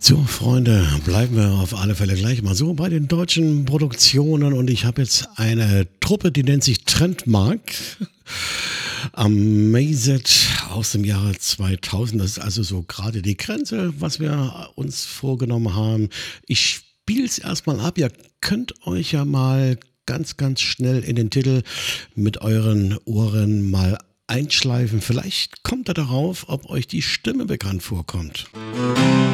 So, Freunde, bleiben wir auf alle Fälle gleich mal so bei den deutschen Produktionen und ich habe jetzt eine Truppe, die nennt sich Trendmark. Amazed aus dem Jahre 2000. Das ist also so gerade die Grenze, was wir uns vorgenommen haben. Ich spiele es erstmal ab. Ihr könnt euch ja mal ganz schnell in den Titel mit euren Ohren mal einschleifen. Vielleicht kommt ihr darauf, ob euch die Stimme bekannt vorkommt.